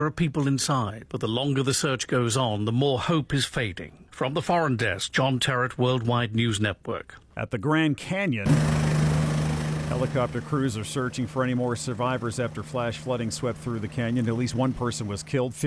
There are people inside, but the longer the search goes on, the more hope is fading. From the Foreign Desk, John Terrett, Worldwide News Network. At the Grand Canyon, helicopter crews are searching for any more survivors after flash flooding swept through the canyon. At least one person was killed.